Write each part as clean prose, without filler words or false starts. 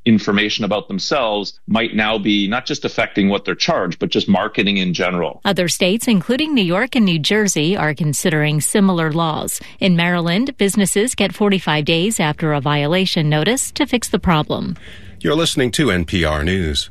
information about themselves might now be not just affecting what they're charged, but just marketing in general. Other states, including New York and New Jersey, are considering similar laws. In Maryland, businesses get 45 days after a violation notice to fix the problem. You're listening to NPR News.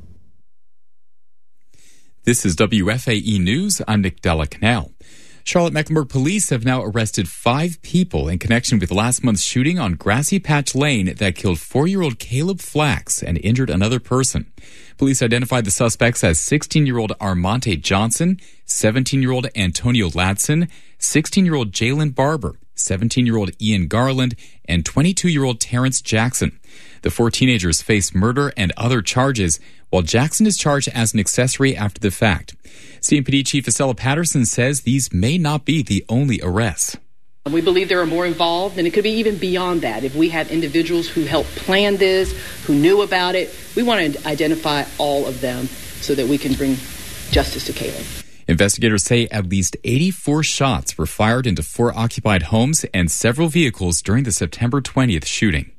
This is WFAE News. I'm Nick Della Canal. Charlotte-Mecklenburg police have now arrested 5 people in connection with last month's shooting on Grassy Patch Lane that killed 4-year-old Caleb Flax and injured another person. Police identified the suspects as 16-year-old Armonte Johnson, 17-year-old Antonio Ladson, 16-year-old Jalen Barber, 17-year-old Ian Garland, and 22-year-old Terrence Jackson. The 4 teenagers face murder and other charges, while Jackson is charged as an accessory after the fact. CMPD Chief Acela Patterson says these may not be the only arrests. We believe there are more involved, and it could be even beyond that. If we have individuals who helped plan this, who knew about it, we want to identify all of them so that we can bring justice to Caleb. Investigators say at least 84 shots were fired into 4 occupied homes and several vehicles during the September 20th shooting.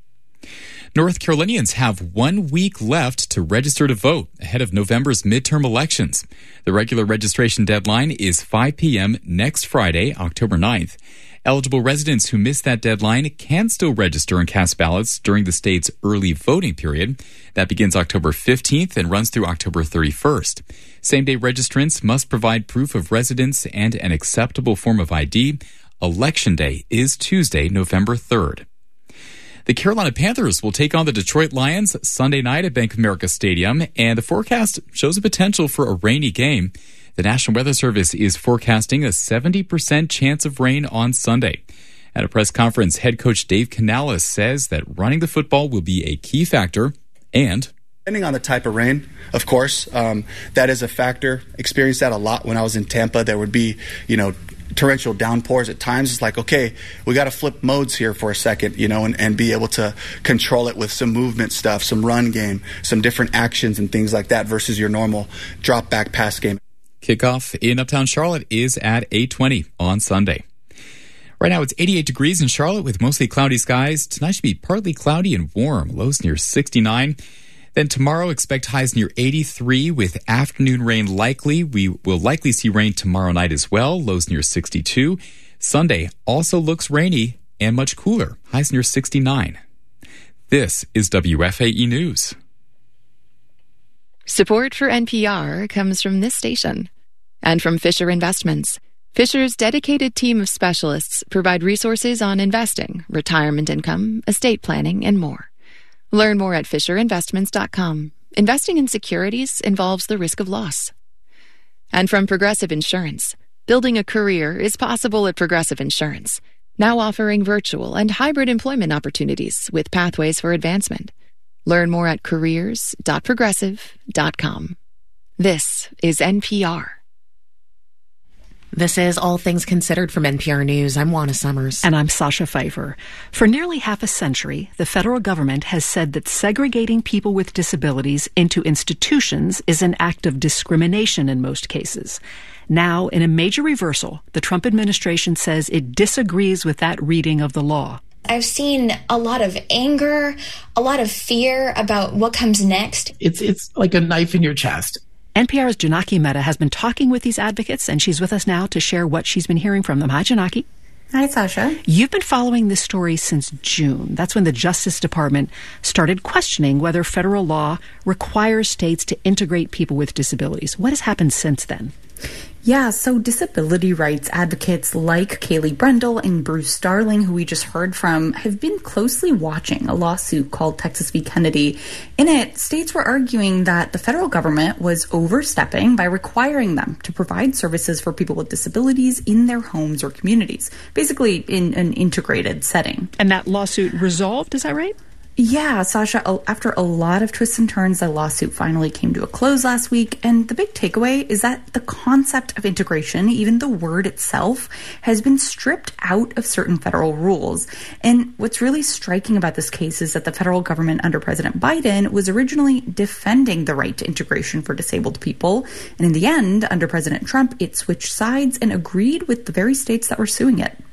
North Carolinians have 1 week left to register to vote ahead of November's midterm elections. The regular registration deadline is 5 p.m. next Friday, October 9th. Eligible residents who miss that deadline can still register and cast ballots during the state's early voting period. That begins October 15th and runs through October 31st. Same-day registrants must provide proof of residence and an acceptable form of ID. Election Day is Tuesday, November 3rd. The Carolina Panthers will take on the Detroit Lions Sunday night at Bank of America Stadium, and the forecast shows a potential for a rainy game. The National Weather Service is forecasting a 70% chance of rain on Sunday. At a press conference, head coach Dave Canales says that running the football will be a key factor, and depending on the type of rain, of course, that is a factor. Experienced that a lot when I was in Tampa. There would be, torrential downpours at times. It's like, okay, we got to flip modes here for a second, and be able to control it with some movement stuff, some run game, some different actions and things like that versus your normal drop back pass game. Kickoff in Uptown Charlotte is at 8:20 on Sunday. Right now it's 88 degrees in Charlotte with mostly cloudy skies. Tonight should be partly cloudy and warm, lows near 69. Then tomorrow, expect highs near 83 with afternoon rain likely. We will likely see rain tomorrow night as well, lows near 62. Sunday also looks rainy and much cooler, highs near 69. This is WFAE News. Support for NPR comes from this station and from Fisher Investments. Fisher's dedicated team of specialists provide resources on investing, retirement income, estate planning, and more. Learn more at FisherInvestments.com. Investing in securities involves the risk of loss. And from Progressive Insurance. Building a career is possible at Progressive Insurance, now offering virtual and hybrid employment opportunities with pathways for advancement. Learn more at careers.progressive.com. This is NPR. This is All Things Considered from NPR News. I'm Juana Summers. And I'm Sasha Pfeiffer. For nearly half a century, the federal government has said that segregating people with disabilities into institutions is an act of discrimination in most cases. Now, in a major reversal, the Trump administration says it disagrees with that reading of the law. I've seen a lot of anger, a lot of fear about what comes next. It's like a knife in your chest. NPR's Janaki Mehta has been talking with these advocates, and she's with us now to share what she's been hearing from them. Hi, Janaki. Hi, Sasha. You've been following this story since June. That's when the Justice Department started questioning whether federal law requires states to integrate people with disabilities. What has happened since then? Yeah, so disability rights advocates like Kaylee Brendel and Bruce Starling, who we just heard from, have been closely watching a lawsuit called Texas v. Kennedy. In it, states were arguing that the federal government was overstepping by requiring them to provide services for people with disabilities in their homes or communities, basically in an integrated setting. And that lawsuit resolved, is that right? Yeah, Sasha, after a lot of twists and turns, the lawsuit finally came to a close last week. And the big takeaway is that the concept of integration, even the word itself, has been stripped out of certain federal rules. And what's really striking about this case is that the federal government under President Biden was originally defending the right to integration for disabled people. And in the end, under President Trump, it switched sides and agreed with the very states that were suing it.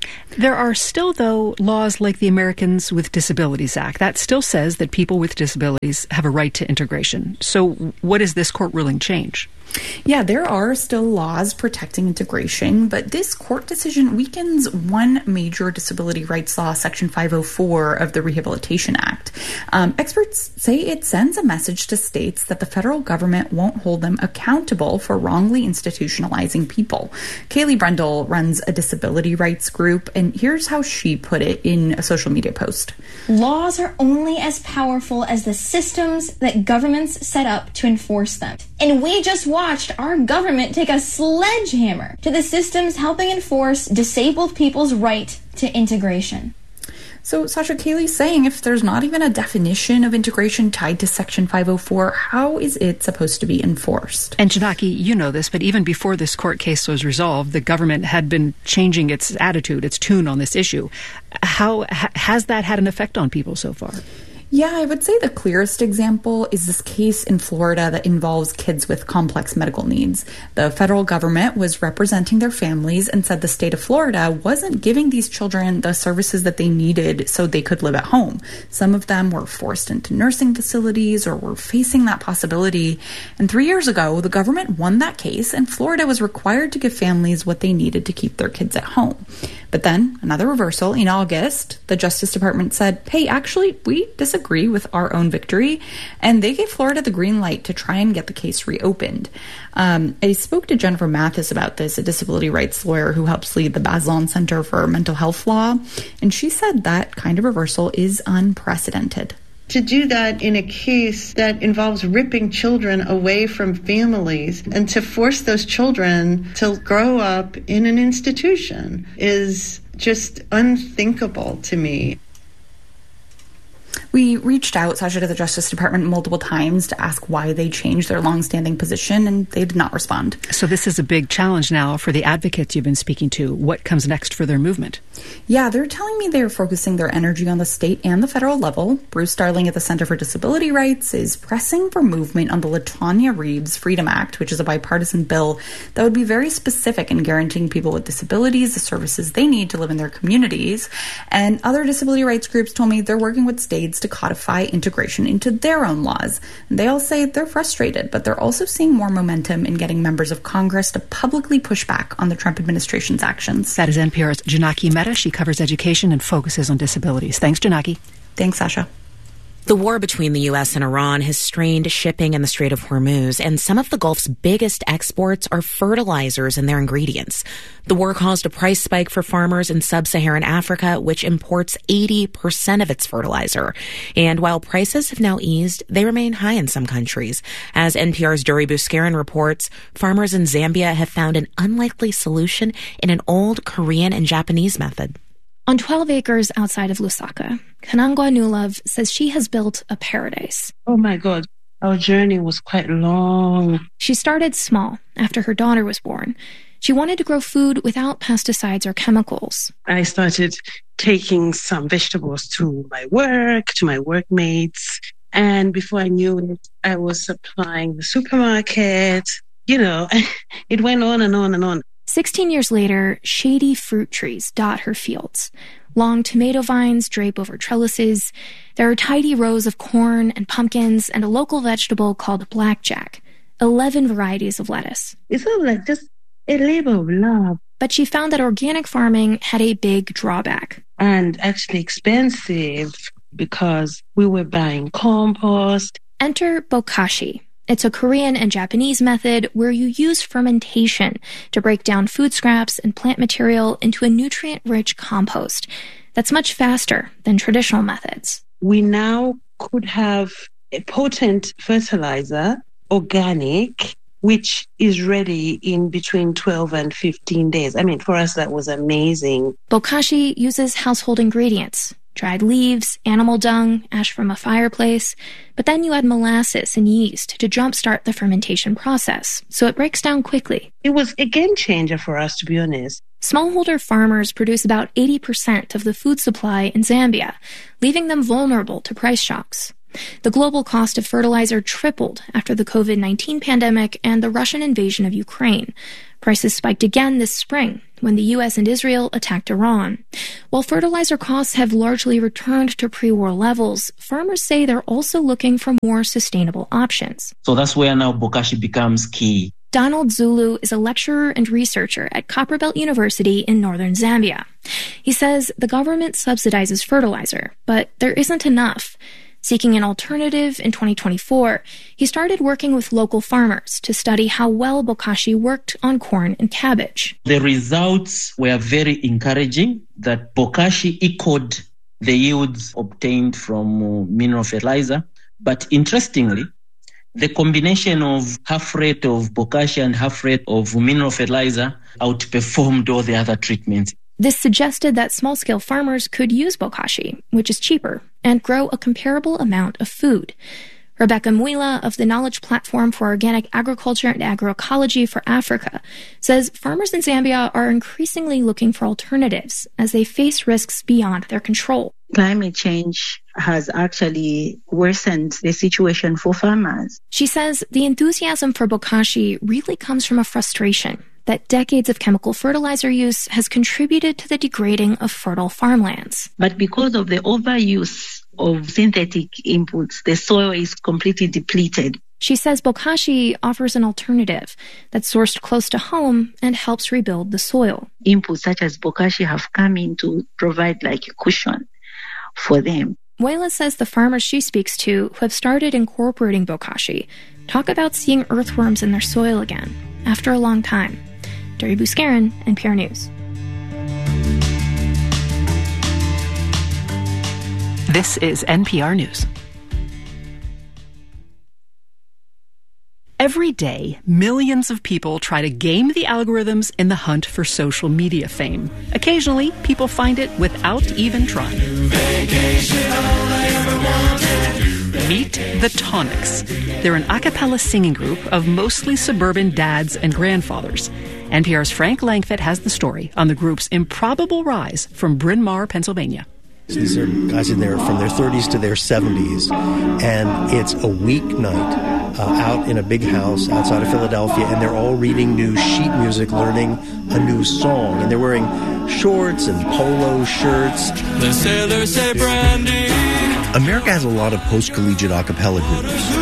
There are still, though, laws like the Americans with Disabilities Act. That still says that people with disabilities have a right to integration. So what does this court ruling change? Yeah, there are still laws protecting integration, but this court decision weakens one major disability rights law, Section 504 of the Rehabilitation Act. Experts say it sends a message to states that the federal government won't hold them accountable for wrongly institutionalizing people. Kaylee Brendel runs a disability rights group, and here's how she put it in a social media post. Laws are only as powerful as the systems that governments set up to enforce them. And we just watched our government take a sledgehammer to the systems helping enforce disabled people's right to integration. So, Sasha, Kaylee's saying if there's not even a definition of integration tied to Section 504, how is it supposed to be enforced? And Janaki, you know this, but even before this court case was resolved, the government had been changing its attitude, its tune on this issue. How has that had an effect on people so far? Yeah, I would say the clearest example is this case in Florida that involves kids with complex medical needs. The federal government was representing their families and said the state of Florida wasn't giving these children the services that they needed so they could live at home. Some of them were forced into nursing facilities or were facing that possibility. And 3 years ago, the government won that case and Florida was required to give families what they needed to keep their kids at home. But then, another reversal. In August, the Justice Department said, hey, actually, we disagree with our own victory. And they gave Florida the green light to try and get the case reopened. I spoke to Jennifer Mathis about this, a disability rights lawyer who helps lead the Bazelon Center for Mental Health Law. And she said that kind of reversal is unprecedented. To do that in a case that involves ripping children away from families and to force those children to grow up in an institution is just unthinkable to me. We reached out, Sasha, to the Justice Department multiple times to ask why they changed their longstanding position, and they did not respond. So this is a big challenge now for the advocates you've been speaking to. What comes next for their movement? Yeah, they're telling me they're focusing their energy on the state and the federal level. Bruce Starling at the Center for Disability Rights is pressing for movement on the LaTonya Reeves Freedom Act, which is a bipartisan bill that would be very specific in guaranteeing people with disabilities the services they need to live in their communities. And other disability rights groups told me they're working with states to codify integration into their own laws. They all say they're frustrated, but they're also seeing more momentum in getting members of Congress to publicly push back on the Trump administration's actions. That is NPR's Janaki Mehta. She covers education and focuses on disabilities. Thanks, Janaki. Thanks, Sasha. The war between the U.S. and Iran has strained shipping in the Strait of Hormuz, and some of the Gulf's biggest exports are fertilizers and their ingredients. The war caused a price spike for farmers in sub-Saharan Africa, which imports 80% of its fertilizer. And while prices have now eased, they remain high in some countries. As NPR's Duri Buskaran reports, farmers in Zambia have found an unlikely solution in an old Korean and Japanese method. On 12 acres outside of Lusaka, Kanangwa Nulove says she has built a paradise. Oh my God, our journey was quite long. She started small after her daughter was born. She wanted to grow food without pesticides or chemicals. I started taking some vegetables to my work, to my workmates. And before I knew it, I was supplying the supermarket. You know, it went on and on and on. 16 years later, shady fruit trees dot her fields. Long tomato vines drape over trellises. There are tidy rows of corn and pumpkins and a local vegetable called blackjack. 11 varieties of lettuce. It's not like just a labor of love. But she found that organic farming had a big drawback. And actually expensive because we were buying compost. Enter bokashi. It's a Korean and Japanese method where you use fermentation to break down food scraps and plant material into a nutrient-rich compost that's much faster than traditional methods. We now could have a potent fertilizer, organic, which is ready in between 12 and 15 days. I mean, for us, that was amazing. Bokashi uses household ingredients. Dried leaves, animal dung, ash from a fireplace. But then you add molasses and yeast to jumpstart the fermentation process, so it breaks down quickly. It was a game changer for us, to be honest. Smallholder farmers produce about 80% of the food supply in Zambia, leaving them vulnerable to price shocks. The global cost of fertilizer tripled after the COVID-19 pandemic and the Russian invasion of Ukraine. Prices spiked again this spring when the U.S. and Israel attacked Iran. While fertilizer costs have largely returned to pre-war levels, farmers say they're also looking for more sustainable options. So that's where now bokashi becomes key. Donald Zulu is a lecturer and researcher at Copperbelt University in northern Zambia. He says the government subsidizes fertilizer, but there isn't enough. Seeking an alternative in 2024, he started working with local farmers to study how well bokashi worked on corn and cabbage. The results were very encouraging, that bokashi equaled the yields obtained from mineral fertilizer. But interestingly, the combination of half rate of bokashi and half rate of mineral fertilizer outperformed all the other treatments. This suggested that small-scale farmers could use bokashi, which is cheaper, and grow a comparable amount of food. Rebecca Mwila of the Knowledge Platform for Organic Agriculture and Agroecology for Africa says farmers in Zambia are increasingly looking for alternatives as they face risks beyond their control. Climate change has actually worsened the situation for farmers. She says the enthusiasm for bokashi really comes from a frustration that decades of chemical fertilizer use has contributed to the degrading of fertile farmlands. But because of the overuse of synthetic inputs, the soil is completely depleted. She says bokashi offers an alternative that's sourced close to home and helps rebuild the soil. Inputs such as bokashi have come in to provide like a cushion for them. Mwela says the farmers she speaks to who have started incorporating bokashi talk about seeing earthworms in their soil again after a long time. Duri Buscarin, NPR News. This is NPR News. Every day, millions of people try to game the algorithms in the hunt for social media fame. Occasionally, people find it without even trying. Meet the Tonics. They're an a cappella singing group of mostly suburban dads and grandfathers. NPR's Frank Langfitt has the story on the group's improbable rise from Bryn Mawr, Pennsylvania. These are guys in there from their 30s to their 70s, and it's a weeknight out in a big house outside of Philadelphia, and they're all reading new sheet music, learning a new song, and they're wearing shorts and polo shirts. The sailors say brandy. America has a lot of post-collegiate a cappella groups.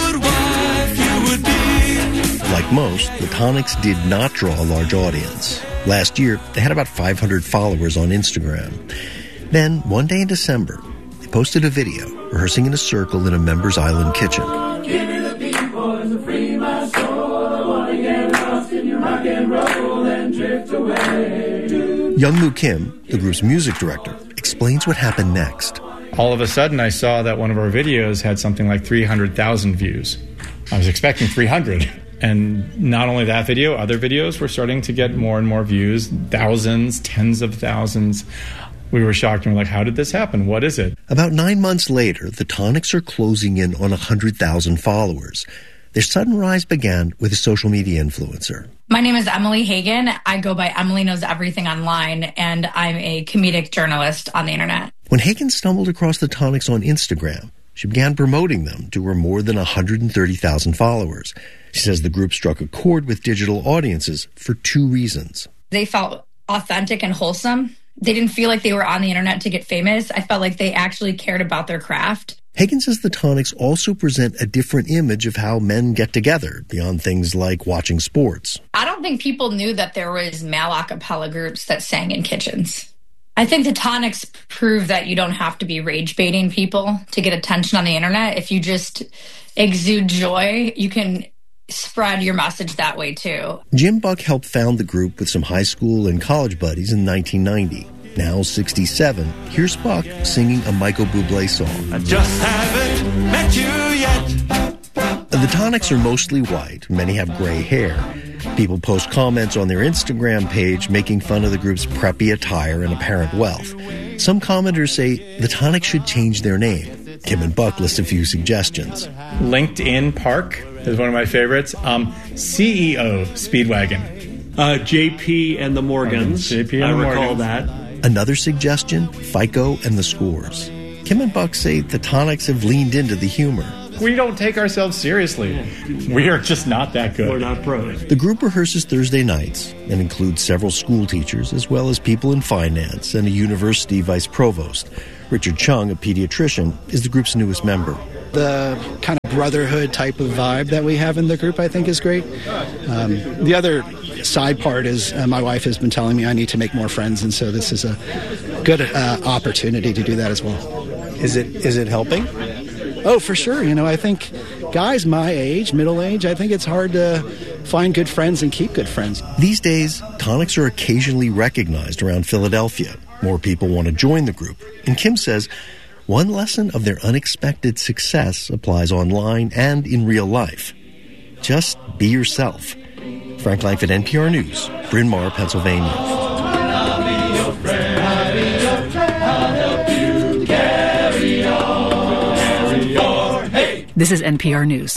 Like most, the Tonics did not draw a large audience. Last year, they had about 500 followers on Instagram. Then, one day in December, they posted a video rehearsing in a circle in a Members Island kitchen. Give me the beat, boys, to free my soul. I want to get lost in your rock and roll and drift away. Youngmoo Kim, the group's music director, explains what happened next. All of a sudden, I saw that one of our videos had something like 300,000 views. I was expecting 300. And not only that video, other videos were starting to get more and more views, thousands, tens of thousands. We were shocked and we're like, how did this happen? What is it? About 9 months later, the Tonics are closing in on 100,000 followers. Their sudden rise began with a social media influencer. My name is Emily Hagan. I go by Emily Knows Everything online, and I'm a comedic journalist on the internet. When Hagan stumbled across the Tonics on Instagram, she began promoting them to her more than 130,000 followers. She says the group struck a chord with digital audiences for two reasons. They felt authentic and wholesome. They didn't feel like they were on the internet to get famous. I felt like they actually cared about their craft. Hagan says the Tonics also present a different image of how men get together, beyond things like watching sports. I don't think people knew that there was male a cappella groups that sang in kitchens. I think the Tonics prove that you don't have to be rage baiting people to get attention on the internet. If you just exude joy, you can spread your message that way too. Jim Buck helped found the group with some high school and college buddies in 1990. Now 67, here's Buck singing a Michael Bublé song. I just haven't met you yet. The Tonics are mostly white. Many have gray hair. People post comments on their Instagram page making fun of the group's preppy attire and apparent wealth. Some commenters say the Tonics should change their name. Kim and Buck list a few suggestions. LinkedIn Park is one of my favorites. CEO Speedwagon. JP and the Morgans. JP and I the recall Morgans. that. Another suggestion, FICO and the Scores. Kim and Buck say the Tonics have leaned into the humor. We don't take ourselves seriously. We are just not that good. We're not pros. The group rehearses Thursday nights and includes several school teachers as well as people in finance and a university vice provost. Richard Chung, a pediatrician, is the group's newest member. The kind of brotherhood type of vibe that we have in the group, I think, is great. The other side part is my wife has been telling me I need to make more friends, and so this is a good opportunity to do that as well. Is it helping? Oh, for sure. I think guys my age, middle age, I think it's hard to find good friends and keep good friends. These days, tonics are occasionally recognized around Philadelphia. More people want to join the group. And Kim says one lesson of their unexpected success applies online and in real life. Just be yourself. Frank Langford, NPR News, Bryn Mawr, Pennsylvania. This is NPR News.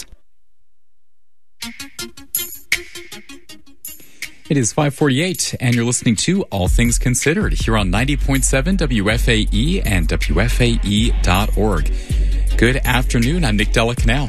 It is 5:48, and you're listening to All Things Considered here on 90.7 WFAE and WFAE.org. Good afternoon. I'm Nick Della Canal.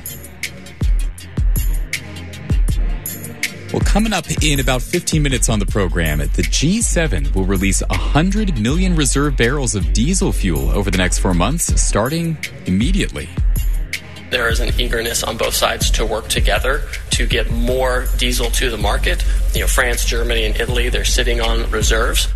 Well, coming up in about 15 minutes on the program, the G7 will release 100 million reserve barrels of diesel fuel over the next 4 months, starting immediately. There is an eagerness on both sides to work together to get more diesel to the market. France, Germany, and Italy, they're sitting on reserves.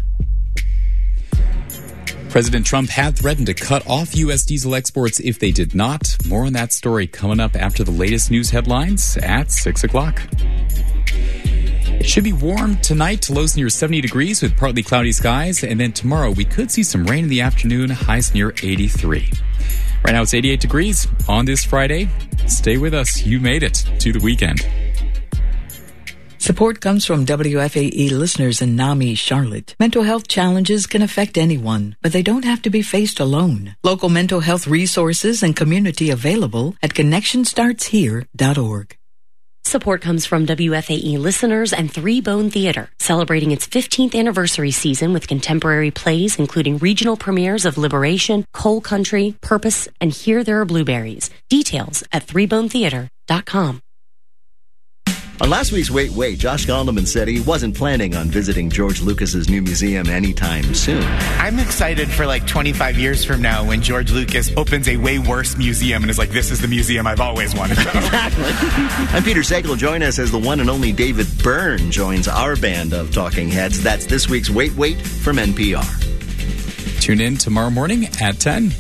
President Trump had threatened to cut off U.S. diesel exports if they did not. More on that story coming up after the latest news headlines at 6 o'clock. It should be warm tonight, lows near 70 degrees with partly cloudy skies. And then tomorrow we could see some rain in the afternoon, highs near 83. Right now it's 88 degrees on this Friday. Stay with us. You made it to the weekend. Support comes from WFAE listeners in NAMI, Charlotte. Mental health challenges can affect anyone, but they don't have to be faced alone. Local mental health resources and community available at connectionstartshere.org. Support comes from WFAE listeners and Three Bone Theater, celebrating its 15th anniversary season with contemporary plays including regional premieres of Liberation, Coal Country, Purpose, and Here There Are Blueberries. Details at threebonetheater.com. On last week's Wait, Wait, Josh Gondelman said he wasn't planning on visiting George Lucas's new museum anytime soon. I'm excited for 25 years from now when George Lucas opens a way worse museum and is like, this is the museum I've always wanted to go. Exactly. I'm Peter Sagal. Join us as the one and only David Byrne joins our band of talking heads. That's this week's Wait, Wait from NPR. Tune in tomorrow morning at 10.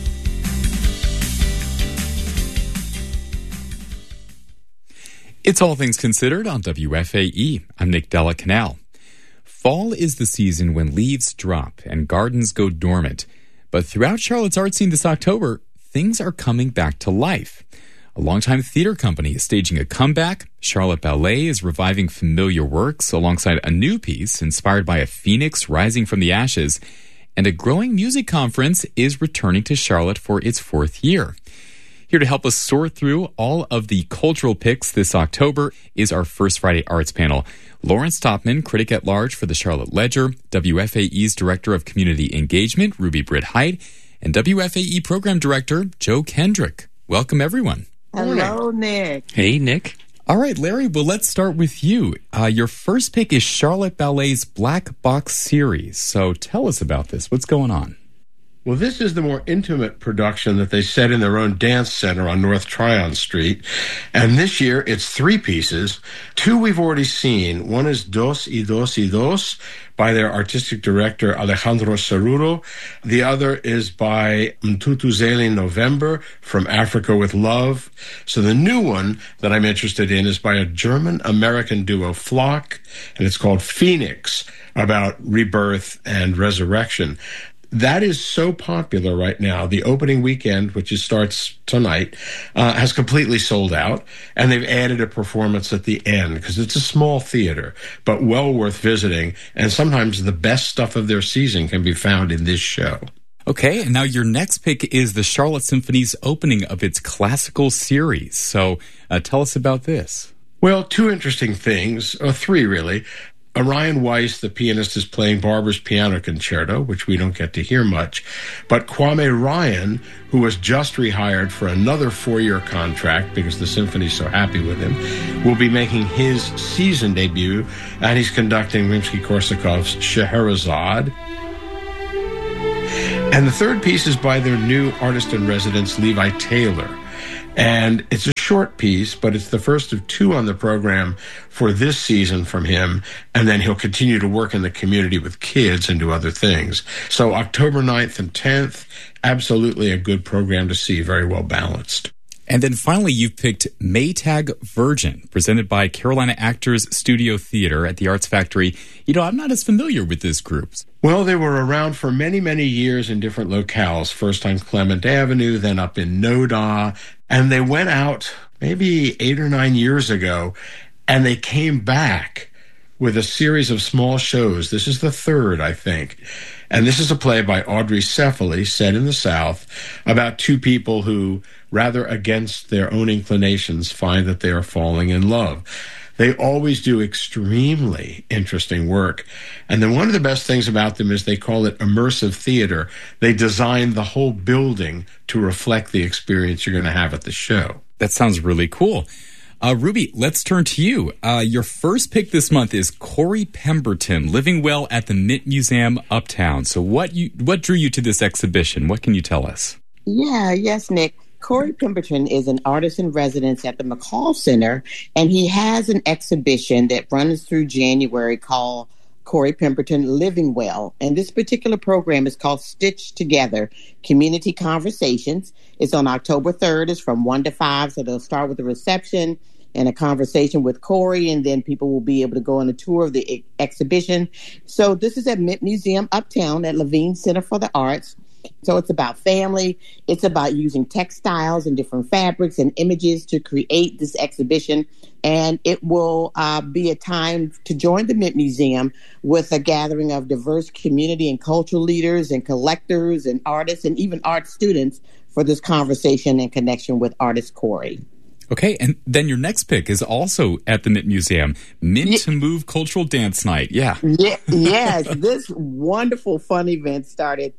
It's All Things Considered on WFAE. I'm Nick Della Canal. Fall is the season when leaves drop and gardens go dormant. But throughout Charlotte's art scene this October, things are coming back to life. A longtime theater company is staging a comeback. Charlotte Ballet is reviving familiar works alongside a new piece inspired by a phoenix rising from the ashes. And a growing music conference is returning to Charlotte for its 4th year. Here to help us sort through all of the cultural picks this October is our First Friday Arts panel. Lawrence Topman, critic at large for the Charlotte Ledger, WFAE's Director of Community Engagement, Ruby Britt Height, and WFAE Program Director, Joe Kendrick. Welcome, everyone. Hello, Nick. Hey, Nick. All right, Larry, well, let's start with you. Your first pick is Charlotte Ballet's Black Box series. So tell us about this. What's going on? Well, this is the more intimate production that they set in their own dance center on North Tryon Street. And this year, it's 3 pieces. 2 we've already seen. One is Dos y Dos y Dos by their artistic director, Alejandro Ceruro. The other is by Mtutuzeli November from Africa with Love. So the new one that I'm interested in is by a German-American duo, Flock, and it's called Phoenix, about rebirth and resurrection. That is so popular right now. The opening weekend, which starts tonight, has completely sold out, and they've added a performance at the end because it's a small theater, but well worth visiting. And sometimes the best stuff of their season can be found in this show. Okay, and now your next pick is the Charlotte Symphony's opening of its classical series. So tell us about this. Well, 2 interesting things, or 3 really. Orion Weiss, the pianist, is playing Barber's Piano Concerto, which we don't get to hear much. But Kwame Ryan, who was just rehired for another 4-year contract because the symphony's so happy with him, will be making his season debut, and he's conducting Rimsky-Korsakov's Scheherazade. And the third piece is by their new artist-in-residence, Levi Taylor. And it's a short piece, but it's the first of 2 on the program for this season from him. And then he'll continue to work in the community with kids and do other things. So October 9th and 10th, absolutely a good program to see, very well balanced. And then finally, you've picked Maytag Virgin, presented by Carolina Actors Studio Theater at the Arts Factory. You know, I'm not as familiar with this group. Well, they were around for many, many years in different locales, first on Clement Avenue, then up in Noda, and they went out maybe 8 or 9 years ago, and they came back with a series of small shows. This is the 3rd, I think. And this is a play by Audrey Cephaly, set in the South, about 2 people who, rather against their own inclinations, find that they are falling in love. They always do extremely interesting work. And then one of the best things about them is they call it immersive theater. They design the whole building to reflect the experience you're going to have at the show. That sounds really cool. Ruby, let's turn to you. Your first pick this month is Corey Pemberton, Living Well at the Mint Museum Uptown. So what drew you to this exhibition? What can you tell us? Yes, Nick. Corey Pemberton is an artist in residence at the McCall Center, and he has an exhibition that runs through January called Corey Pemberton Living Well. And this particular program is called Stitched Together, Community Conversations. It's on October 3rd. It's from 1 to 5, so they'll start with a reception and a conversation with Corey, and then people will be able to go on a tour of the exhibition. So this is at Mint Museum Uptown at Levine Center for the Arts. So it's about family. It's about using textiles and different fabrics and images to create this exhibition. And it will be a time to join the Mint Museum with a gathering of diverse community and cultural leaders and collectors and artists and even art students for this conversation and connection with artist Corey. Okay, and then your next pick is also at the Mint Museum, Mint to Move Cultural Dance Night. Yes, this wonderful fun event started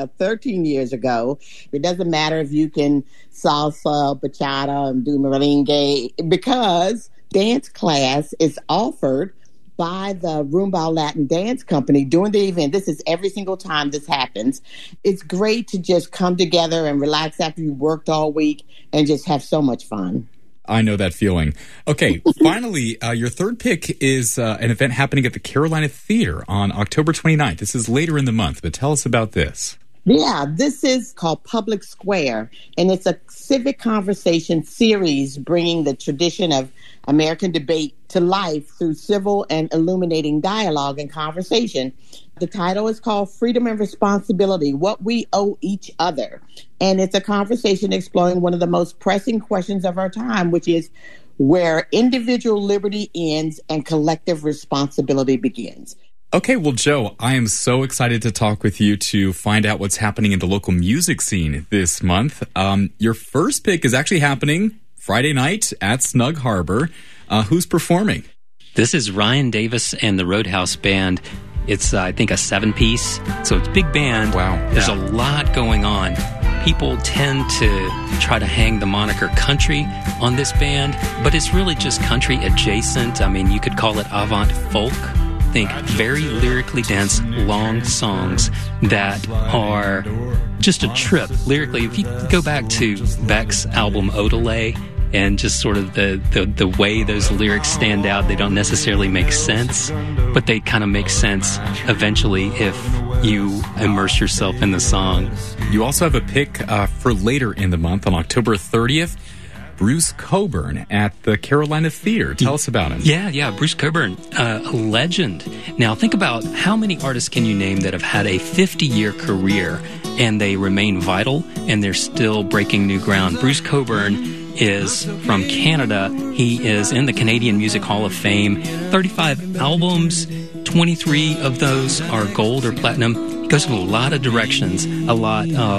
13 years ago. It doesn't matter if you can salsa, bachata, and do merengue, because dance class is offered by the Rumba Latin Dance Company during the event. This is every single time this happens. It's great to just come together and relax after you worked all week and just have so much fun. I know that feeling. Okay, finally, your third pick is an event happening at the Carolina Theater on October 29th. This is later in the month, but tell us about this. Yeah, this is called Public Square, and it's a civic conversation series bringing the tradition of American debate to life through civil and illuminating dialogue and conversation. The title is called Freedom and Responsibility, What We Owe Each Other. And it's a conversation exploring one of the most pressing questions of our time, which is where individual liberty ends and collective responsibility begins. Okay, well, Joe, I am so excited to talk with you to find out what's happening in the local music scene this month. Your first pick is actually happening Friday night at Snug Harbor. Who's performing? This is Ryan Davis and the Roadhouse Band. It's, I think, a 7-piece, so it's a big band. Wow. There's a lot going on. People tend to try to hang the moniker country on this band, but it's really just country adjacent. I mean, you could call it avant folk. Think very lyrically dense, long songs that are just a trip. Lyrically, if you go back to Beck's album Odelay, and just sort of the way those lyrics stand out, they don't necessarily make sense, but they kind of make sense eventually if you immerse yourself in the song. You also have a pick for later in the month on October 30th. Bruce Cockburn at the Carolina Theater. Tell us about him. Yeah, Bruce Cockburn, a legend. Now, think about how many artists can you name that have had a 50-year career and they remain vital and they're still breaking new ground. Bruce Cockburn is from Canada. He is in the Canadian Music Hall of Fame. 35 albums, 23 of those are gold or platinum. He goes in a lot of directions, a lot of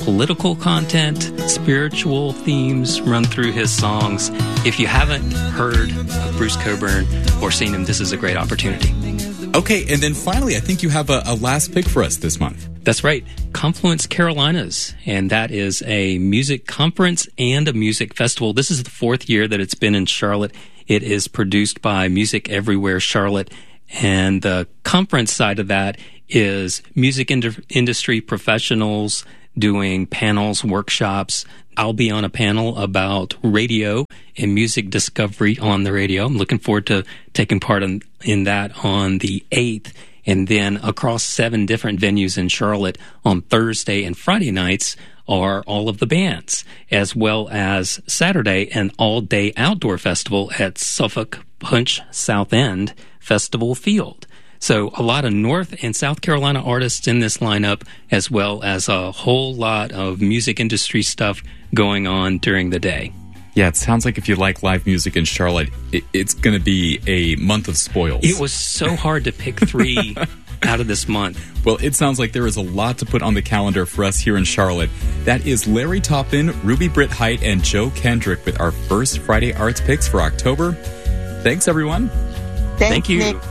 political content, spiritual themes run through his songs. If you haven't heard of Bruce Cockburn or seen him, this is a great opportunity. Okay, and then finally, I think you have a last pick for us this month. That's right. Confluence Carolinas, and that is a music conference and a music festival. This is the 4th year that it's been in Charlotte. It is produced by Music Everywhere Charlotte, and the conference side of that is music industry professionals doing panels, workshops. I'll be on a panel about radio and music discovery on the radio. I'm looking forward to taking part in that on the 8th. And then across 7 different venues in Charlotte on Thursday and Friday nights are all of the bands, as well as Saturday, an all-day outdoor festival at Suffolk Punch South End Festival Field. So a lot of North and South Carolina artists in this lineup, as well as a whole lot of music industry stuff going on during the day. Yeah, it sounds like if you like live music in Charlotte, it's going to be a month of spoils. It was so hard to pick 3 out of this month. Well, it sounds like there is a lot to put on the calendar for us here in Charlotte. That is Larry Toppin, Ruby Britt Height, and Joe Kendrick with our first Friday Arts Picks for October. Thanks, everyone. Thank you. Nick.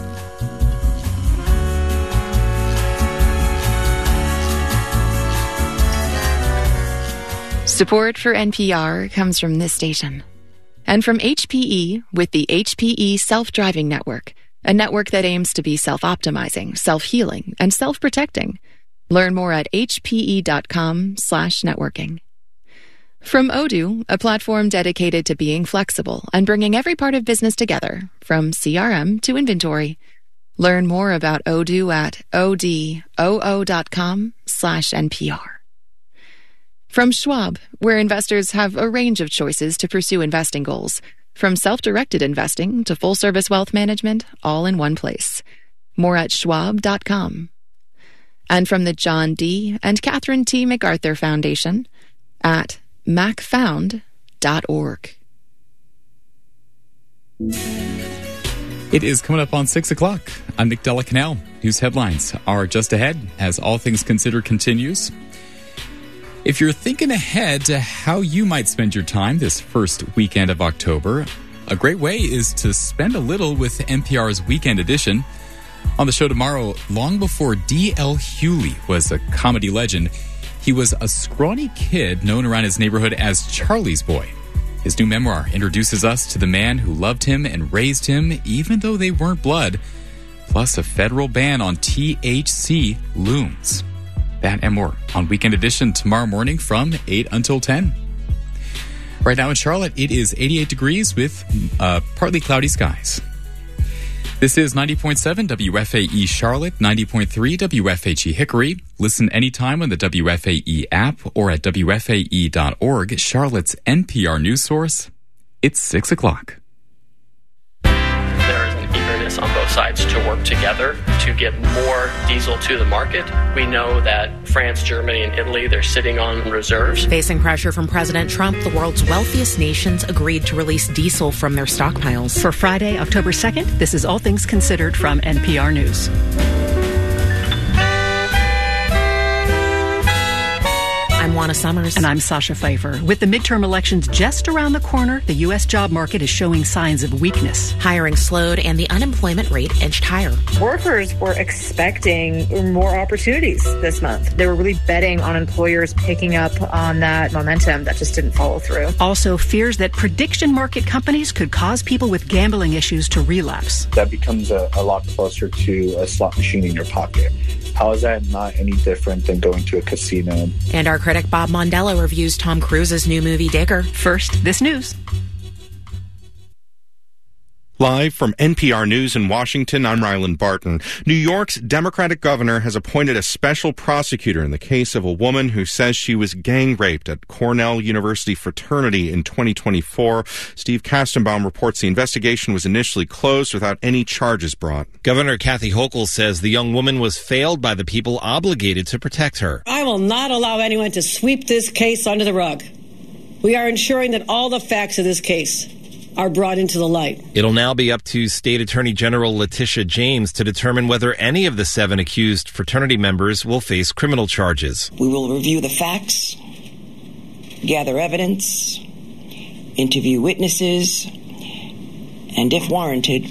Support for NPR comes from this station and from HPE with the HPE Self-Driving Network, a network that aims to be self-optimizing, self-healing, and self-protecting. Learn more at hpe.com/networking. From Odoo, a platform dedicated to being flexible and bringing every part of business together, from CRM to inventory. Learn more about Odoo at odoo.com/NPR. From Schwab, where investors have a range of choices to pursue investing goals, from self-directed investing to full-service wealth management, all in one place. More at schwab.com. And from the John D. and Catherine T. MacArthur Foundation at macfound.org. It is coming up on 6 o'clock. I'm Nick Della Canal. News headlines are just ahead as All Things Considered continues. If you're thinking ahead to how you might spend your time this first weekend of October, a great way is to spend a little with NPR's Weekend Edition. On the show tomorrow, long before D.L. Hewley was a comedy legend, he was a scrawny kid known around his neighborhood as Charlie's Boy. His new memoir introduces us to the man who loved him and raised him even though they weren't blood. Plus, a federal ban on THC looms. That and more on Weekend Edition tomorrow morning from 8 until 10. Right now in Charlotte, it is 88 degrees with partly cloudy skies. This is 90.7 WFAE Charlotte, 90.3 WFHE Hickory. Listen anytime on the WFAE app or at WFAE.org, Charlotte's NPR news source. It's 6 o'clock. There is an eagerness on both sides to work together to get more diesel to the market. We know that France, Germany, and Italy, they're sitting on reserves. Facing pressure from President Trump, the world's wealthiest nations agreed to release diesel from their stockpiles. For Friday, October 2nd, this is All Things Considered from NPR News. I'm Juana Summers. And I'm Sasha Pfeiffer. With the midterm elections just around the corner, the U.S. job market is showing signs of weakness. Hiring slowed and the unemployment rate edged higher. Workers were expecting more opportunities this month. They were really betting on employers picking up on that momentum that just didn't follow through. Also, fears that prediction market companies could cause people with gambling issues to relapse. That becomes a lot closer to a slot machine in your pocket. How is that not any different than going to a casino? And our critic Bob Mondello reviews Tom Cruise's new movie Digger. First, this news. Live from NPR News in Washington, I'm Ryland Barton. New York's Democratic governor has appointed a special prosecutor in the case of a woman who says she was gang raped at Cornell University fraternity in 2024. Steve Kastenbaum reports the investigation was initially closed without any charges brought. Governor Kathy Hochul says the young woman was failed by the people obligated to protect her. I will not allow anyone to sweep this case under the rug. We are ensuring that all the facts of this case are brought into the light. It'll now be up to State Attorney General Letitia James to determine whether any of the 7 accused fraternity members will face criminal charges. We will review the facts, gather evidence, interview witnesses, and if warranted,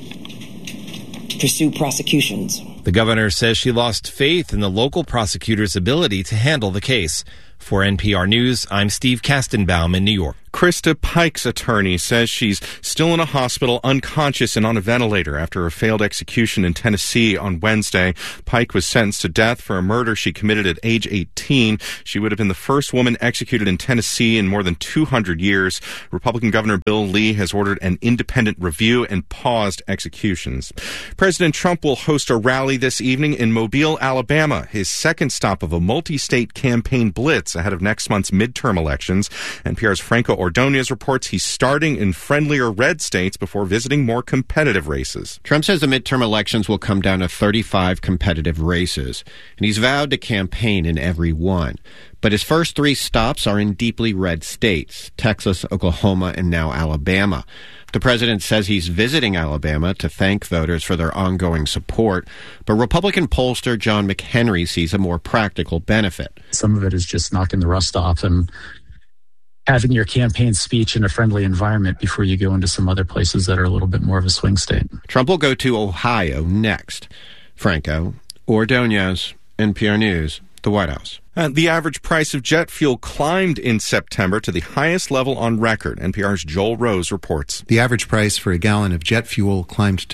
pursue prosecutions. The governor says she lost faith in the local prosecutor's ability to handle the case. For NPR News, I'm Steve Kastenbaum in New York. Krista Pike's attorney says she's still in a hospital, unconscious and on a ventilator after a failed execution in Tennessee on Wednesday. Pike was sentenced to death for a murder she committed at age 18. She would have been the first woman executed in Tennessee in more than 200 years. Republican Governor Bill Lee has ordered an independent review and paused executions. President Trump will host a rally this evening in Mobile, Alabama, his second stop of a multi-state campaign blitz ahead of next month's midterm elections. NPR's Franco Ordonez reports he's starting in friendlier red states before visiting more competitive races. Trump says the midterm elections will come down to 35 competitive races, and he's vowed to campaign in every one. But his first 3 stops are in deeply red states, Texas, Oklahoma, and now Alabama. The president says he's visiting Alabama to thank voters for their ongoing support, but Republican pollster John McHenry sees a more practical benefit. Some of it is just knocking the rust off and having your campaign speech in a friendly environment before you go into some other places that are a little bit more of a swing state. Trump will go to Ohio next. Franco Ordonez, NPR News, the White House. The average price of jet fuel climbed in September to the highest level on record. NPR's Joel Rose reports. The average price for a gallon of jet fuel climbed to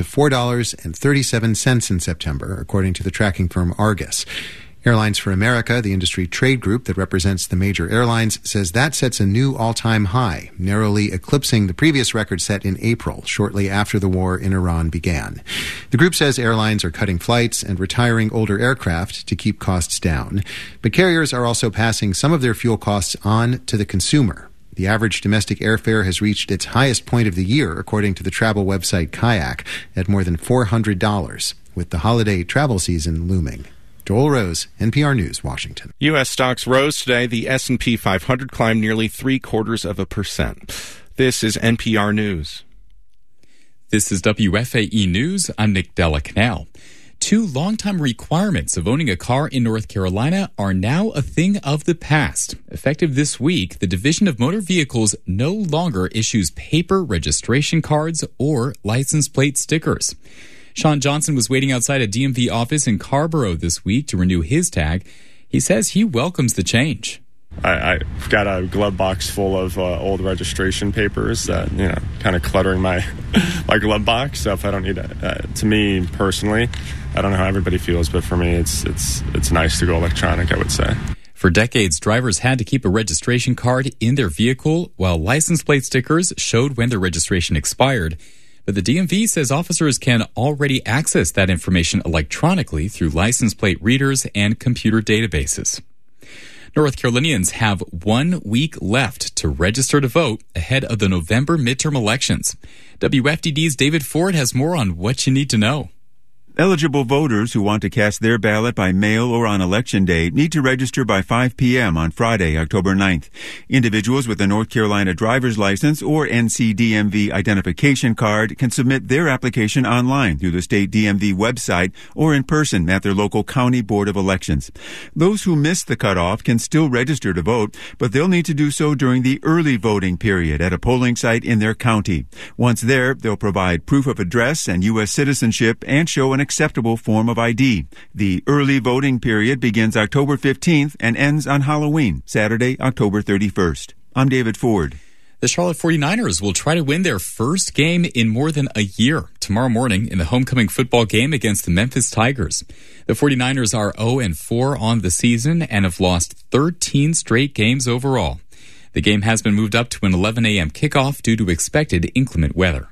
$4.37 in September, according to the tracking firm Argus. Airlines for America, the industry trade group that represents the major airlines, says that sets a new all-time high, narrowly eclipsing the previous record set in April, shortly after the war in Iran began. The group says airlines are cutting flights and retiring older aircraft to keep costs down, but carriers are also passing some of their fuel costs on to the consumer. The average domestic airfare has reached its highest point of the year, according to the travel website Kayak, at more than $400, with the holiday travel season looming. Joel Rose, NPR News, Washington. U.S. stocks rose today. The S&P 500 climbed nearly 0.75%. This is NPR News. This is WFAE News. I'm Nick Della Canal. 2 longtime requirements of owning a car in North Carolina are now a thing of the past. Effective this week, the Division of Motor Vehicles no longer issues paper registration cards or license plate stickers. Sean Johnson was waiting outside a DMV office in Carrboro this week to renew his tag. He says he welcomes the change. I've got a glove box full of old registration papers that, kind of cluttering my glove box. So if I don't need it, to me personally, I don't know how everybody feels, but for me, it's nice to go electronic, I would say. For decades, drivers had to keep a registration card in their vehicle, while license plate stickers showed when their registration expired. But the DMV says officers can already access that information electronically through license plate readers and computer databases. North Carolinians have 1 week left to register to vote ahead of the November midterm elections. WFDD's David Ford has more on what you need to know. Eligible voters who want to cast their ballot by mail or on Election Day need to register by 5 p.m. on Friday, October 9th. Individuals with a North Carolina driver's license or NCDMV identification card can submit their application online through the state DMV website or in person at their local county board of elections. Those who miss the cutoff can still register to vote, but they'll need to do so during the early voting period at a polling site in their county. Once there, they'll provide proof of address and U.S. citizenship and show an acceptable form of ID. The early voting period begins October 15th and ends on Halloween, Saturday, October 31st. I'm David Ford. The Charlotte 49ers will try to win their first game in more than a year tomorrow morning in the homecoming football game against the Memphis Tigers. The 49ers are 0-4 on the season and have lost 13 straight games overall. The game has been moved up to an 11 a.m. kickoff due to expected inclement weather.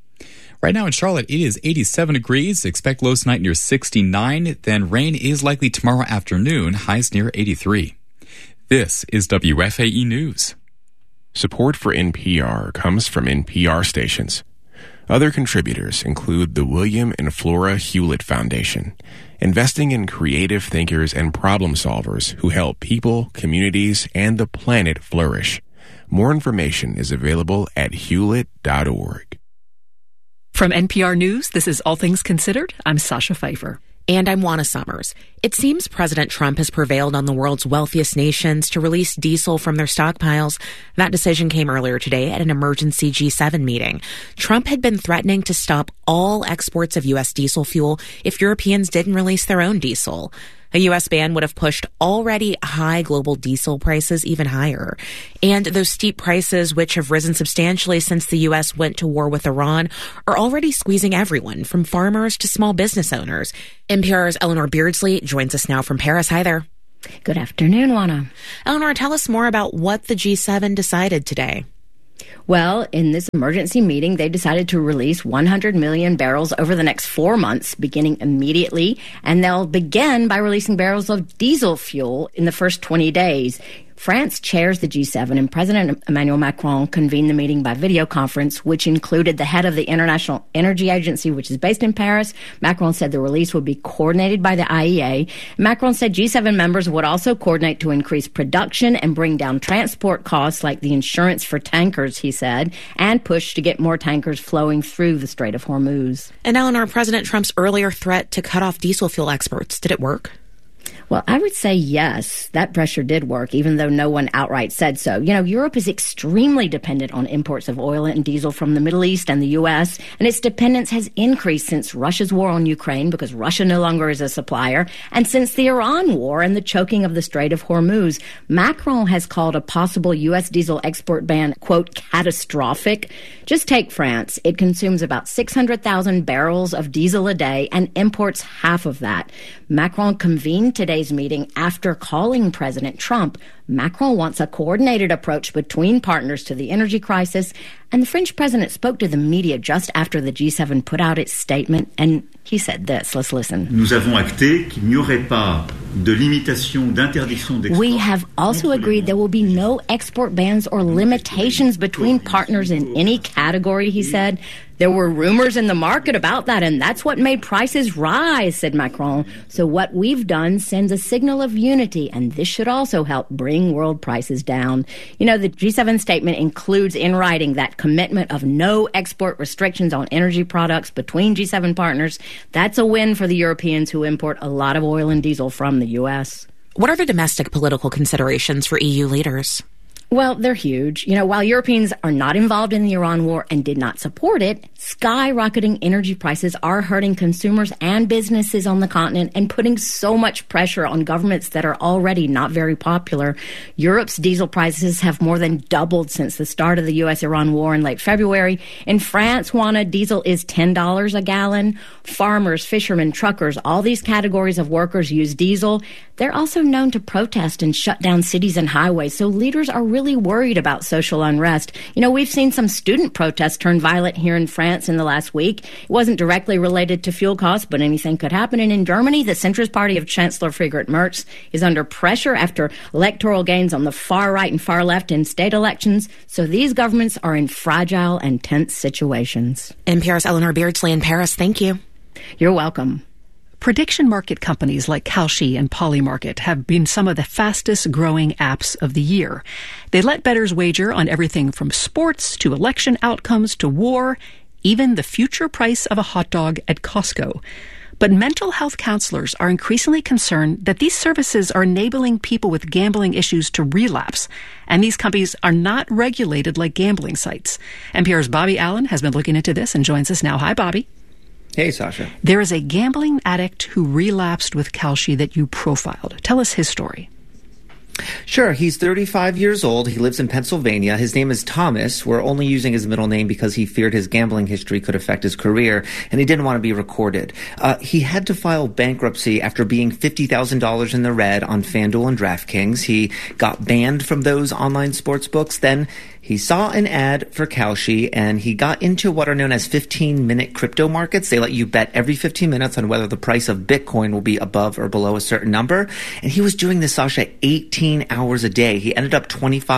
Right now in Charlotte, it is 87 degrees. Expect lows tonight near 69. Then rain is likely tomorrow afternoon, highs near 83. This is WFAE News. Support for NPR comes from NPR stations. Other contributors include the William and Flora Hewlett Foundation, investing in creative thinkers and problem solvers who help people, communities, and the planet flourish. More information is available at hewlett.org. From NPR News, this is All Things Considered. I'm Sasha Pfeiffer. And I'm Juana Summers. It seems President Trump has prevailed on the world's wealthiest nations to release diesel from their stockpiles. That decision came earlier today at an emergency G7 meeting. Trump had been threatening to stop all exports of U.S. diesel fuel if Europeans didn't release their own diesel. A U.S. ban would have pushed already high global diesel prices even higher. And those steep prices, which have risen substantially since the U.S. went to war with Iran, are already squeezing everyone, from farmers to small business owners. NPR's Eleanor Beardsley joins us now from Paris. Hi there. Good afternoon, Juana. Eleanor, tell us more about what the G7 decided today. Well, in this emergency meeting, they decided to release 100 million barrels over the next 4 months, beginning immediately. And they'll begin by releasing barrels of diesel fuel in the first 20 days. France chairs the G7, and President Emmanuel Macron convened the meeting by video conference, which included the head of the International Energy Agency, which is based in Paris. Macron said the release would be coordinated by the IEA. Macron said G7 members would also coordinate to increase production and bring down transport costs, like the insurance for tankers, he said, and push to get more tankers flowing through the Strait of Hormuz. And Eleanor, President Trump's earlier threat to cut off diesel fuel exports, did it work? Well, I would say yes, that pressure did work, even though no one outright said so. You know, Europe is extremely dependent on imports of oil and diesel from the Middle East and the U.S., and its dependence has increased since Russia's war on Ukraine, because Russia no longer is a supplier, and since the Iran war and the choking of the Strait of Hormuz. Macron has called a possible U.S. diesel export ban, quote, catastrophic. Just take France. It consumes about 600,000 barrels of diesel a day and imports half of that. Macron convened today's meeting after calling President Trump. Macron wants a coordinated approach between partners to the energy crisis, and the French president spoke to the media just after the G7 put out its statement, and he said this. Let's listen. Nous avons acté qu'il n'y aurait pas de limitation d'interdiction d'export. We have also agreed there will be no export bans or limitations between partners in any category, he said. There were rumors in the market about that, and that's what made prices rise, said Macron. So what we've done sends a signal of unity, and this should also help bring world prices down. You know, the G7 statement includes in writing that commitment of no export restrictions on energy products between G7 partners. That's a win for the Europeans who import a lot of oil and diesel from the U.S. What are the domestic political considerations for EU leaders? Well, they're huge. You know, while Europeans are not involved in the Iran war and did not support it, skyrocketing energy prices are hurting consumers and businesses on the continent and putting so much pressure on governments that are already not very popular. Europe's diesel prices have more than doubled since the start of the U.S.-Iran war in late February. In France, Juana, diesel is $10 a gallon. Farmers, fishermen, truckers, all these categories of workers use diesel. They're also known to protest and shut down cities and highways, so leaders are really worried about social unrest. You know, we've seen some student protests turn violent here in France in the last week. It wasn't directly related to fuel costs, but anything could happen. And in Germany, the centrist party of Chancellor Friedrich Merz is under pressure after electoral gains on the far right and far left in state elections. So these governments are in fragile and tense situations. NPR's Eleanor Beardsley in Paris. Thank you. You're welcome. Prediction market companies like Kalshi and Polymarket have been some of the fastest growing apps of the year. They let bettors wager on everything from sports to election outcomes to war, even the future price of a hot dog at Costco. But mental health counselors are increasingly concerned that these services are enabling people with gambling issues to relapse, and these companies are not regulated like gambling sites. NPR's Bobby Allen has been looking into this and joins us now. Hi, Bobby. Hey, Sasha. There is a gambling addict who relapsed with Kalshi that you profiled. Tell us his story. Sure. He's 35 years old. He lives in Pennsylvania. His name is Thomas. We're only using his middle name because he feared his gambling history could affect his career, and he didn't want to be recorded. He had to file bankruptcy after being $50,000 in the red on FanDuel and DraftKings. He got banned from those online sports books. Then he saw an ad for Kalshi, and he got into what are known as 15-minute crypto markets. They let you bet every 15 minutes on whether the price of Bitcoin will be above or below a certain number. And he was doing this, Sasha, 18 hours a day. He ended up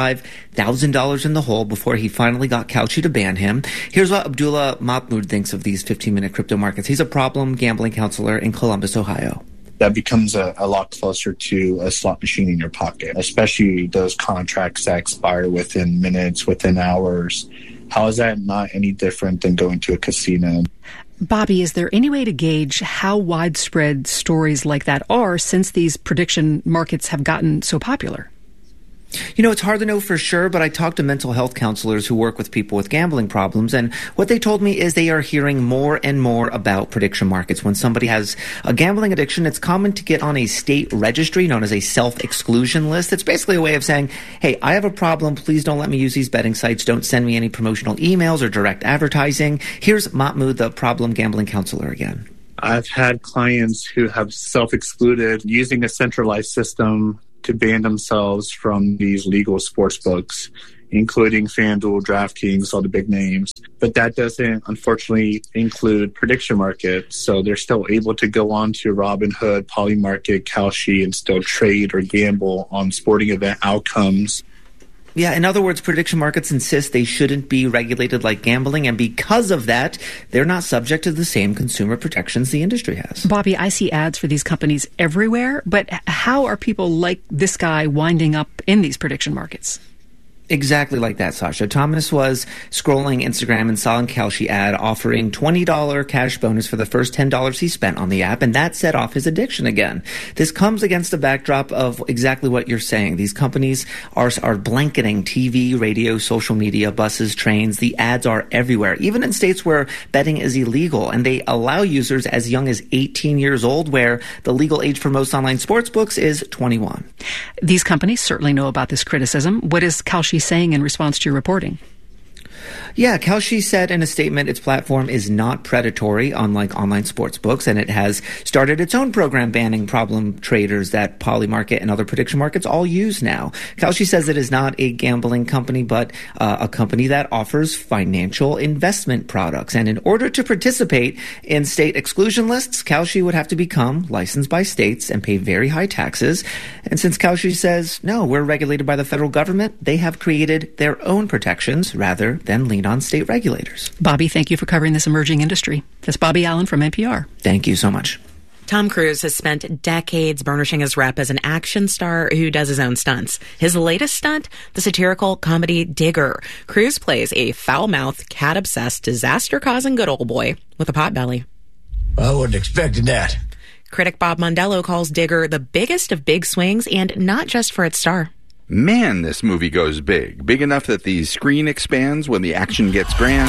$25,000 in the hole before he finally got Kalshi to ban him. Here's what Abdullah Mahmoud thinks of these 15-minute crypto markets. He's a problem gambling counselor in Columbus, Ohio. that becomes a lot closer to a slot machine in your pocket, especially those contracts that expire within minutes, within hours. How is that not any different than going to a casino? Bobby, is there any way to gauge how widespread stories like that are since these prediction markets have gotten so popular? You know, it's hard to know for sure, but I talked to mental health counselors who work with people with gambling problems, and what they told me is they are hearing more and more about prediction markets. When somebody has a gambling addiction, it's common to get on a state registry known as a self-exclusion list. It's basically a way of saying, hey, I have a problem. Please don't let me use these betting sites. Don't send me any promotional emails or direct advertising. Here's Mahmoud, the problem gambling counselor again. I've had clients who have self-excluded using a centralized system to ban themselves from these legal sports books, including FanDuel, DraftKings, all the big names. But that doesn't, unfortunately, include prediction markets. So they're still able to go on to Robinhood, Polymarket, Kalshi, and still trade or gamble on sporting event outcomes. Yeah, in other words, prediction markets insist they shouldn't be regulated like gambling, and because of that, they're not subject to the same consumer protections the industry has. Bobby, I see ads for these companies everywhere, but how are people like this guy winding up in these prediction markets? Exactly like that, Sasha. Thomas was scrolling Instagram and saw a Kalshi ad offering $20 cash bonus for the first $10 he spent on the app, and that set off his addiction again. This comes against the backdrop of exactly what you're saying. These companies are blanketing TV, radio, social media, buses, trains. The ads are everywhere, even in states where betting is illegal, and they allow users as young as 18 years old, where the legal age for most online sports books is 21. These companies certainly know about this criticism. What is Kalshi saying in response to your reporting? Yeah, Kalshi said in a statement its platform is not predatory, unlike online sports books, and it has started its own program banning problem traders that Polymarket and other prediction markets all use now. Kalshi says it is not a gambling company, but a company that offers financial investment products. And in order to participate in state exclusion lists, Kalshi would have to become licensed by states and pay very high taxes. And since Kalshi says, no, we're regulated by the federal government, they have created their own protections rather than lean on state regulators. Bobby, thank you for covering this emerging industry. That's Bobby Allen from NPR. Thank you so much. Tom Cruise has spent decades burnishing his rep as an action star who does his own stunts. His latest stunt, the satirical comedy Digger. Cruise plays a foul-mouthed, cat-obsessed, disaster-causing good old boy with a potbelly. I wouldn't expected that. Critic Bob Mondello calls Digger the biggest of big swings, and not just for its star. Man, this movie goes big. Big enough that the screen expands when the action gets grand.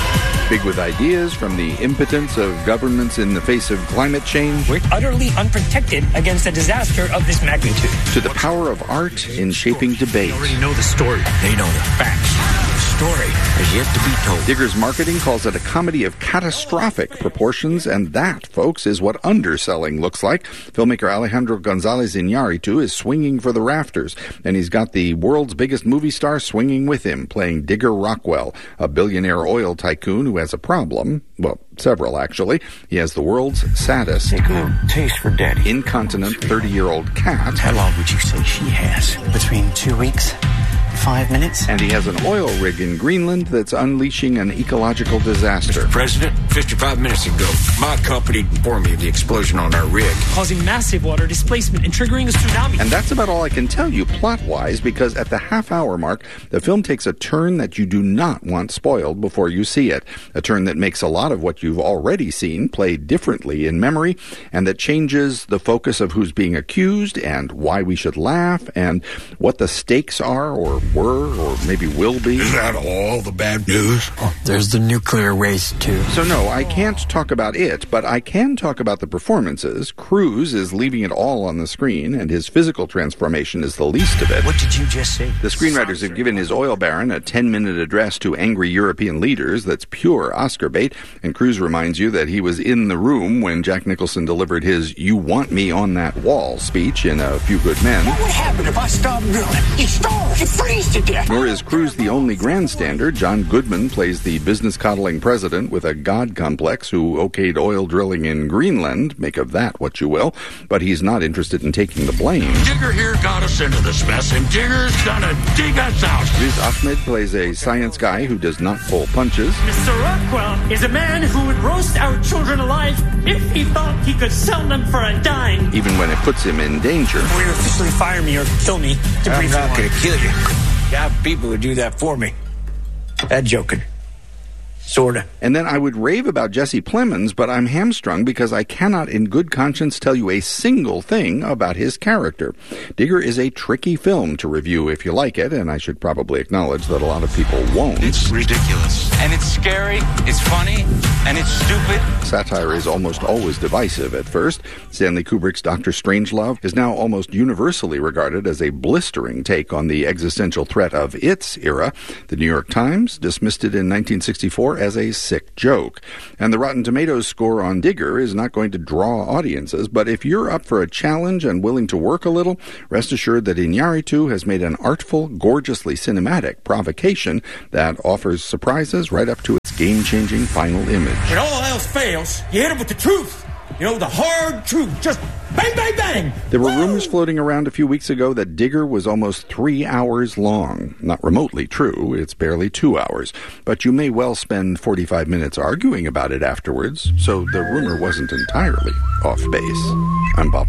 Big with ideas from the impotence of governments in the face of climate change. We're utterly unprotected against a disaster of this magnitude. To the power of art in shaping debate. They already know the story. They know the facts. The story is yet to be told. Digger's marketing calls it a comedy of catastrophic proportions, and that, folks, is what underselling looks like. Filmmaker Alejandro González Iñárritu is swinging for the rafters, and he's got the world's biggest movie star swinging with him, playing Digger Rockwell, a billionaire oil tycoon who has a problem. Well, several, actually. He has the world's saddest, taste for daddy, incontinent 30-year-old cat. How long would you say she has? Between 2 weeks, 5 minutes. And he has an oil rig in Greenland that's unleashing an ecological disaster. Mr. President, 55 minutes ago, my company informed me of the explosion on our rig, causing massive water displacement and triggering a tsunami. And that's about all I can tell you plot-wise, because at the half-hour mark, the film takes a turn that you do not want spoiled before you see it. A turn that makes a lot of what you've already seen played differently in memory, and that changes the focus of who's being accused and why we should laugh and what the stakes are or were or maybe will be. Is that all the bad news? Oh, there's the nuclear waste, too. So no, I can't talk about it, but I can talk about the performances. Cruise is leaving it all on the screen, and his physical transformation is the least of it. What did you just say? The screenwriters have given his oil baron a 10-minute address to angry European leaders that's pure Oscar bait, and Cruise reminds you that he was in the room when Jack Nicholson delivered his "You Want Me on That Wall" speech in A Few Good Men. What would happen if I stopped drilling? You starve, you freeze. freeze to death. Nor is Cruise the only grandstander. John Goodman plays the business-coddling president with a god complex who okayed oil drilling in Greenland. Make of that what you will. But he's not interested in taking the blame. Digger here got us into this mess, and Digger's gonna dig us out. Riz Ahmed plays a science guy who does not pull punches. Mr. Rockwell is a man who would roast our children alive if he thought he could sell them for a dime. Even when it puts him in danger. Will you officially fire me or kill me to I'm not gonna kill you. Got people who do that for me. That joking. Sorta. And then I would rave about Jesse Plemons, but I'm hamstrung because I cannot in good conscience tell you a single thing about his character. Digger is a tricky film to review if you like it, and I should probably acknowledge that a lot of people won't. It's ridiculous. And it's scary, it's funny, and it's stupid. Satire is almost always divisive at first. Stanley Kubrick's Dr. Strangelove is now almost universally regarded as a blistering take on the existential threat of its era. The New York Times dismissed it in 1964 as a sick joke. And the Rotten Tomatoes score on Digger is not going to draw audiences, but if you're up for a challenge and willing to work a little, rest assured that Iñárritu has made an artful, gorgeously cinematic provocation that offers surprises right up to its game-changing final image. When all else fails, you hit him with the truth. You know, the hard truth. Just bang, bang, bang. There were rumors floating around a few weeks ago that Digger was almost 3 hours long. Not remotely true. It's barely 2 hours. But you may well spend 45 minutes arguing about it afterwards, so the rumor wasn't entirely off base. I'm Bob